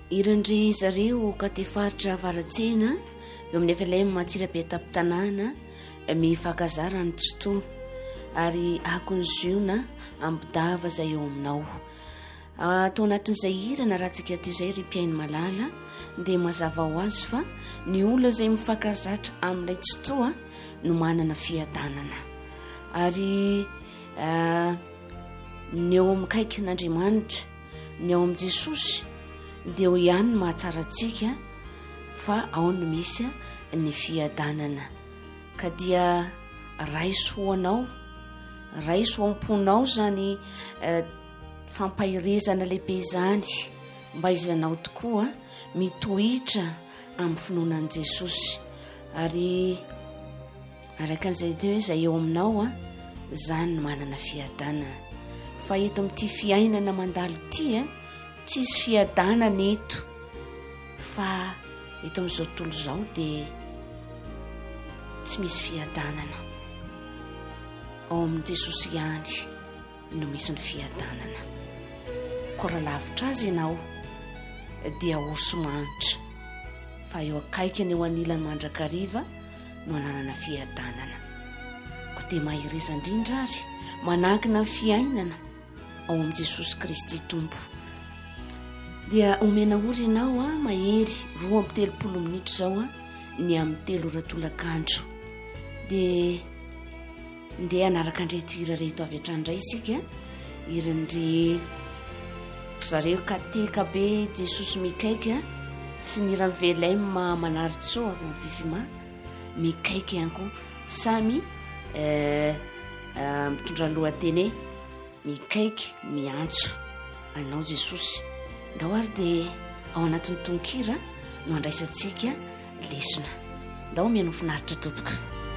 irandry zareo ka tefaritra varatsena eo amin'ny FLM Matsirabe Tapitanana mifakazara ny tsoto ary akonziona ambidava zay eo aminao atao anatin'izay hirana raha tsika teo zay ry mpiainy malala dia mazava ho azy fa ny olona zay mifakazatra amin'ilay tsotoa no manana fiadanana ary ny eo amikaiky n'Andriamanitra ny ao amin'i Jesosy dia eo ihany no mahatsara antsika fa ao no misy ny fiadanana ka dia raisoanao raisoam-ponao zany fampahirezana lehibe izany mba izanao tokoa mitohitra amin'ny finoanan'i Jesosy ary araka an'izay teo izay eo aminao zany no manana fiadanana fa eto amin'ity fiainana mandalo ity tsisy fiadanana eto fa eto amin'izao tontolo izao dia tsy misy fiadanana ao amin'i Jesosy ihany no misy ny fiadanana ko raha lavitra azy ianao dia oso manitra fa eo akaikany eo anilany mandrakariva no ananana fiadanana ko dia mahireza indrindra ary manankina ny fiainana ao amin'i Jesosy Kristy Tompo dia omena ory ianao mahery 2:30 minitra zao ny amin'ny 3 ora tolakandro dia ndeha anaraka andreto hira reto avy hatrany indray isika irandry zareo kateka be Jesosy mikaiky sy ny ravelem manaritso avy amin'ny vivima mikaiky ihany koa samy mitondra lohateny mikaiky miantso anao Jesosy ndao ary dia ao anatin'ny tonkira no andraisantsika lesona ndao miano finaritra tompoko